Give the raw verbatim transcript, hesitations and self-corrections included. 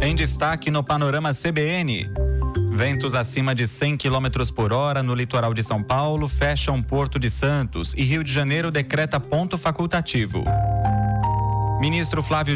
Em destaque no Panorama C B N. Ventos acima de cem quilômetros por hora no litoral de São Paulo fecham Porto de Santos e Rio de Janeiro decreta ponto facultativo. Ministro Flávio